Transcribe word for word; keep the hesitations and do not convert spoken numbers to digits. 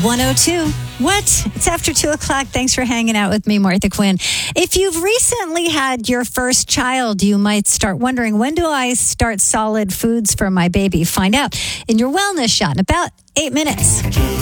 one oh two. What? It's after two o'clock. Thanks for hanging out with me, Martha Quinn. If you've recently had your first child, you might start wondering, when do I start solid foods for my baby? Find out in your wellness shot in about eight minutes.